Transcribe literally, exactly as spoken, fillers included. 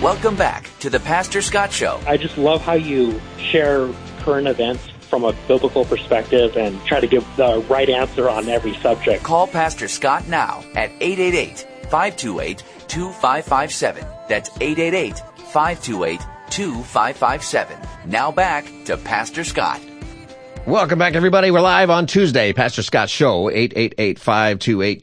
Welcome back to the Pastor Scott Show. I just love how you share current events from a biblical perspective and try to give the right answer on every subject. Call Pastor Scott now at eight eight eight, five two eight, two five five seven. That's eight eight eight, five two eight, two five five seven. Now back to Pastor Scott. Welcome back, everybody. We're live on Tuesday. Pastor Scott Show, eight eight eight, five two eight,